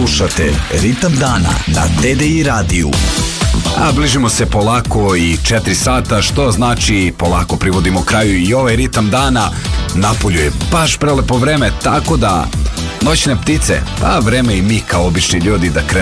Slušate Ritam dana na TDI radiju. A bližimo se polako i 4 sata, što znači polako privodimo kraju i ovaj ritam dana. Napolju je baš prelepo vreme, tako da noćne ptice, pa vreme i mi kao obični ljudi da krenemo